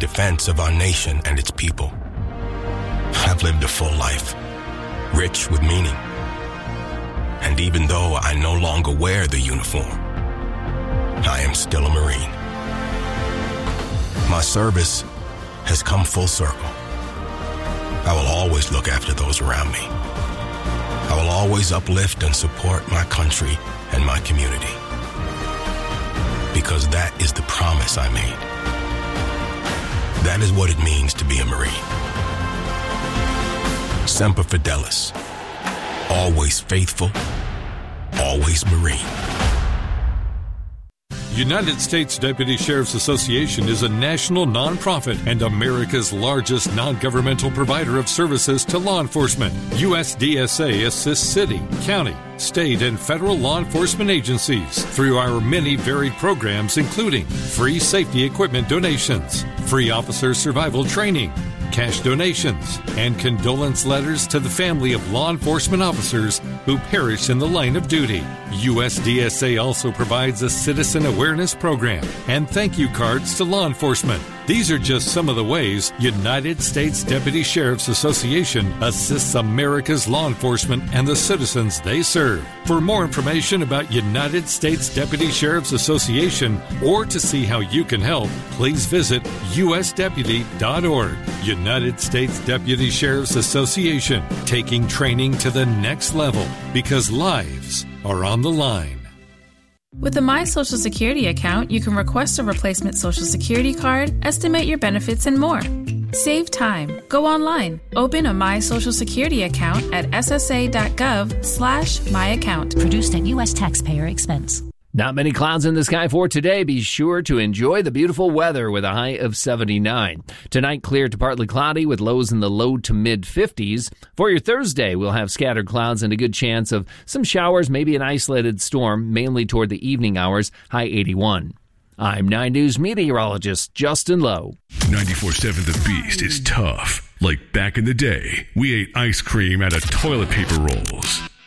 defense of our nation and its people. I've lived a full life, rich with meaning. And even though I no longer wear the uniform, I am still a Marine. My service has come full circle. I will always look after those around me. I will always uplift and support my country and my community. Because that is the promise I made. That is what it means to be a Marine. Semper Fidelis. Always faithful, always Marine. United States Deputy Sheriff's Association is a national nonprofit and America's largest non-governmental provider of services to law enforcement. USDSA assists city, county, state, and federal law enforcement agencies through our many varied programs, including free safety equipment donations, free officer survival training, cash donations, and condolence letters to the family of law enforcement officers who perished in the line of duty. USDSA also provides a citizen awareness program and thank you cards to law enforcement. These are just some of the ways United States Deputy Sheriff's Association assists America's law enforcement and the citizens they serve. For more information about United States Deputy Sheriff's Association or to see how you can help, please visit usdeputy.org. United States Deputy Sheriff's Association, taking training to the next level because lives are on the line. With a My Social Security account, you can request a replacement Social Security card, estimate your benefits, and more. Save time. Go online. Open a My Social Security account at ssa.gov/myaccount. Produced at U.S. taxpayer expense. Not many clouds in the sky for today. Be sure to enjoy the beautiful weather with a high of 79. Tonight, clear to partly cloudy with lows in the low to mid 50s. For your Thursday, we'll have scattered clouds and a good chance of some showers, maybe an isolated storm, mainly toward the evening hours, high 81. I'm 9 News meteorologist Justin Lowe. 94.7 The Beast is tough. Like back in the day, we ate ice cream out of toilet paper rolls.